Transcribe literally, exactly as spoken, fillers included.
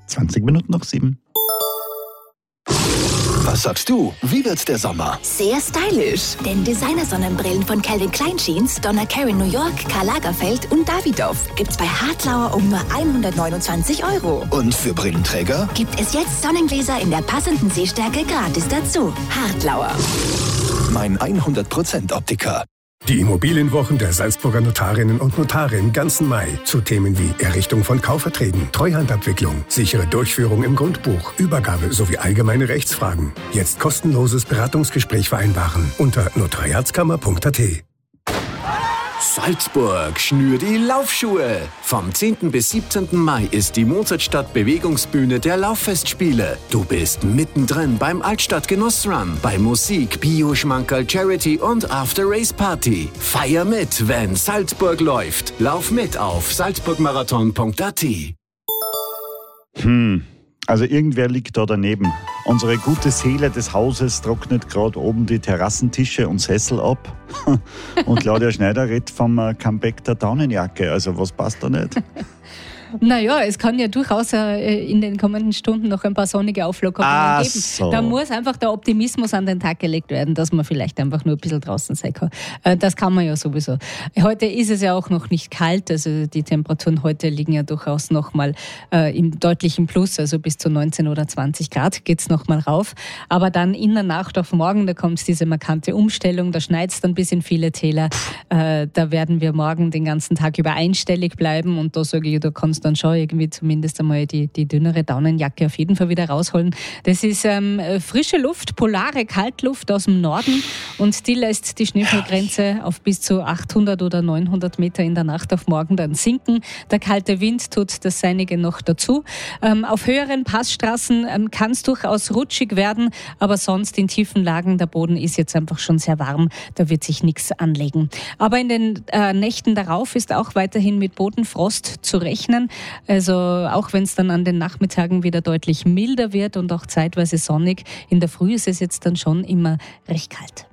zwanzig Minuten nach sieben. Was sagst du? Wie wird der Sommer? Sehr stylisch, denn Designer-Sonnenbrillen von Calvin Klein Jeans, Donna Karan New York, Karl Lagerfeld und Davidoff gibt's bei Hartlauer um nur hundertneunundzwanzig Euro. Und für Brillenträger? Gibt es jetzt Sonnengläser in der passenden Sehstärke gratis dazu. Hartlauer. Mein hundert Prozent Optiker. Die Immobilienwochen der Salzburger Notarinnen und Notare im ganzen Mai zu Themen wie Errichtung von Kaufverträgen, Treuhandabwicklung, sichere Durchführung im Grundbuch, Übergabe sowie allgemeine Rechtsfragen. Jetzt kostenloses Beratungsgespräch vereinbaren unter notariatskammer punkt a t. Salzburg, schnür die Laufschuhe! Vom zehnten bis siebzehnten Mai ist die Mozartstadt Bewegungsbühne der Lauffestspiele. Du bist mittendrin beim Altstadt-Genussrun, bei Musik, Bio-Schmankerl, Charity und After-Race-Party. Feier mit, wenn Salzburg läuft. Lauf mit auf salzburgmarathon punkt a t. Hm, also irgendwer liegt da daneben. Unsere gute Seele des Hauses trocknet gerade oben die Terrassentische und Sessel ab. Und Claudia Schneider redet vom Comeback der Daunenjacke. Also was passt da nicht? Naja, es kann ja durchaus in den kommenden Stunden noch ein paar sonnige Auflockerungen Ach geben. so. Da muss einfach der Optimismus an den Tag gelegt werden, dass man vielleicht einfach nur ein bisschen draußen sein kann. Das kann man ja sowieso. Heute ist es ja auch noch nicht kalt, also die Temperaturen heute liegen ja durchaus nochmal äh, im deutlichen Plus, also bis zu neunzehn oder zwanzig Grad geht's nochmal rauf. Aber dann in der Nacht auf morgen, da kommt diese markante Umstellung, da schneit's dann bis in viele Täler. Äh, da werden wir morgen den ganzen Tag über einstellig bleiben und da sage ich, da kannst dann schon irgendwie zumindest einmal die, die dünnere Daunenjacke auf jeden Fall wieder rausholen. Das ist ähm, frische Luft, polare Kaltluft aus dem Norden und die lässt die Schneefallgrenze auf bis zu achthundert oder neunhundert Meter in der Nacht auf morgen dann sinken. Der kalte Wind tut das Seinige noch dazu. Ähm, auf höheren Passstraßen ähm, kann es durchaus rutschig werden, aber sonst in tiefen Lagen, der Boden ist jetzt einfach schon sehr warm, da wird sich nichts anlegen. Aber in den äh, Nächten darauf ist auch weiterhin mit Bodenfrost zu rechnen. Also auch wenn es dann an den Nachmittagen wieder deutlich milder wird und auch zeitweise sonnig, in der Früh ist es jetzt dann schon immer recht kalt.